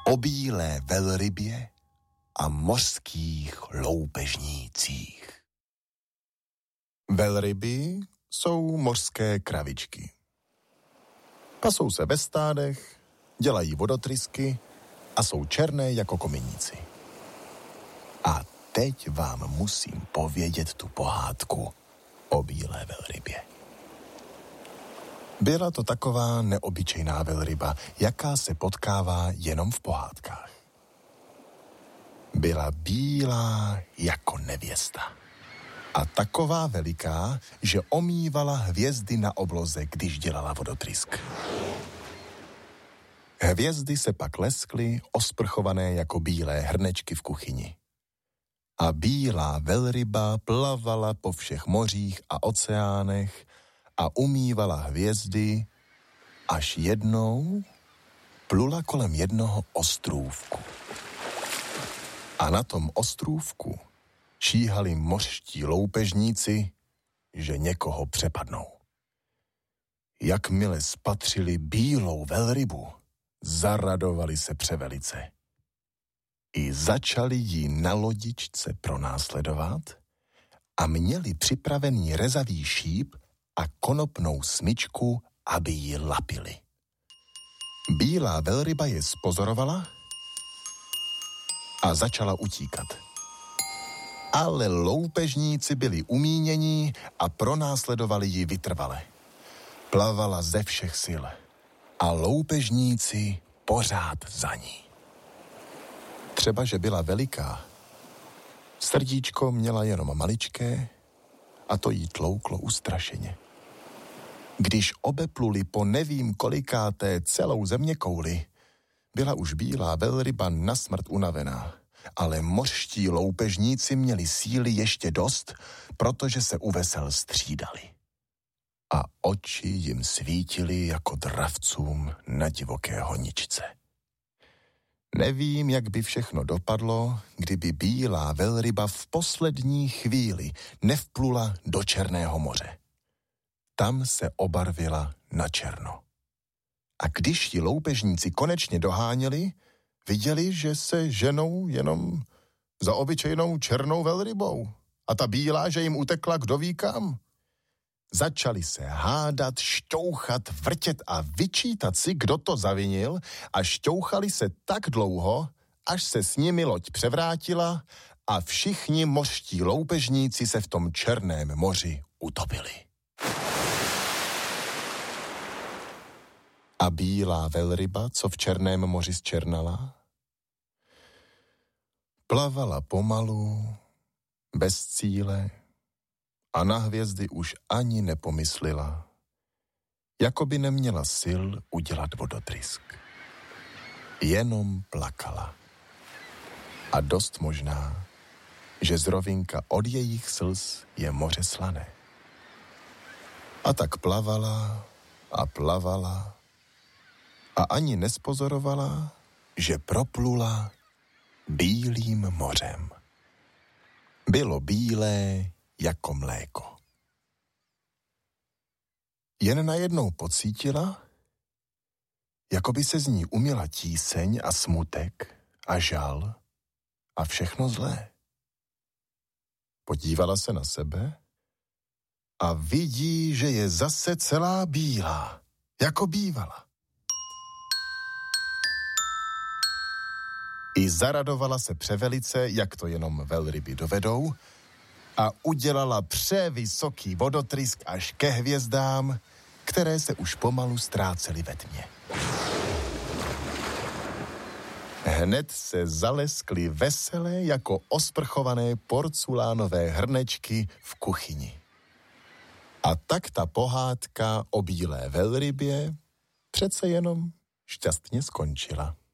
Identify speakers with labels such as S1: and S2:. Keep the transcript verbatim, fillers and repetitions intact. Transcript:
S1: o bílé velrybě a mořských loupežnících. Velryby jsou mořské kravičky. Pasou se ve stádech, dělají vodotrysky a jsou černé jako kominíci. A teď vám musím povědět tu pohádku o bílé velrybě. Byla to taková neobyčejná velryba, jaká se potkává jenom v pohádkách. Byla bílá jako nevěsta. A taková veliká, že omývala hvězdy na obloze, když dělala vodotrysk. Hvězdy se pak leskly, osprchované jako bílé hrnečky v kuchyni. A bílá velryba plavala po všech mořích a oceánech a umývala hvězdy, až jednou plula kolem jednoho ostrůvku. A na tom ostrůvku číhali mořští loupežníci, že někoho přepadnou. Jakmile spatřili bílou velrybu, zaradovali se převelice. I začali ji na lodičce pronásledovat a měli připravený rezavý šíp a konopnou smyčku, aby ji lapili. Bílá velryba je spozorovala a začala utíkat. Ale loupežníci byli umínění a pronásledovali ji vytrvale. Plavala ze všech sil a loupežníci pořád za ní. Třeba, že byla veliká. Srdíčko měla jenom maličké a to jí tlouklo ustrašeně. Když obepluli po nevím kolikáté celou zeměkouli, byla už bílá velryba na smrt unavená, ale mořští loupežníci měli síly ještě dost, protože se u vesel střídali. A oči jim svítily jako dravcům na divoké honičce. Nevím, jak by všechno dopadlo, kdyby bílá velryba v poslední chvíli nevplula do Černého moře. Tam se obarvila na černo. A když ji loupežníci konečně doháněli, viděli, že se ženou jenom za obyčejnou černou velrybou. A ta bílá, že jim utekla kdo ví kam. Začali se hádat, šťouchat, vrtět a vyčítat si, kdo to zavinil, a šťouchali se tak dlouho, až se s nimi loď převrátila a všichni mořští loupežníci se v tom Černém moři utopili. A bílá velryba, co v Černém moři zčernala, plavala pomalu, bez cíle a na hvězdy už ani nepomyslela, jako by neměla sil udělat vodotrysk. Jenom plakala. A dost možná, že zrovínka od jejich slz je moře slané. A tak plavala a plavala a ani nespozorovala, že proplula bílým mořem. Bylo bílé jako mléko. Jen najednou pocítila, jako by se z ní uměla tíseň a smutek a žal a všechno zlé. Podívala se na sebe a vidí, že je zase celá bílá, jako bývala. I zaradovala se převelice, jak to jenom velryby dovedou, a udělala převysoký vodotrysk až ke hvězdám, které se už pomalu ztrácely ve tmě. Hned se zaleskly veselé jako osprchované porculánové hrnečky v kuchyni. A tak ta pohádka o bílé velrybě přece jenom šťastně skončila.